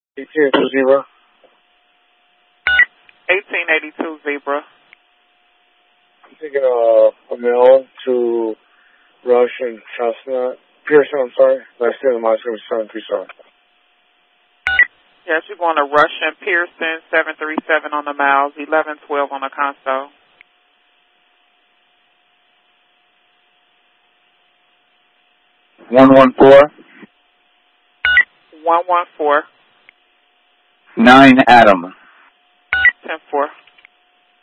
1882 Zebra. 1882 Zebra. I'm taking a mail to Rush and Chestnut. Pearson, I'm sorry. Last name of mine is going to be 737. Yes, you're going to Rush and Pearson, 737 on the miles, 1112 on the console. One 114. 9 Adam. 10-4.